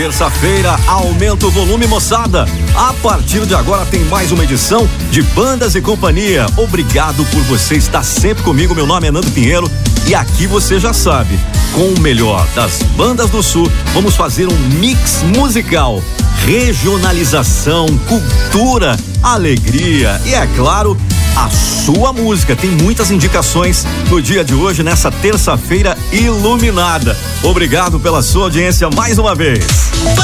Terça-feira, aumenta o volume, moçada. A partir de agora tem mais uma edição de Bandas e Companhia. Obrigado por você estar sempre comigo. Meu nome é Nando Pinheiro e aqui você já sabe, com o melhor das bandas do Sul, vamos fazer um mix musical. Regionalização, cultura, alegria e, é claro, a sua música. Tem muitas indicações no dia de hoje, nessa terça-feira iluminada. Obrigado pela sua audiência mais uma vez.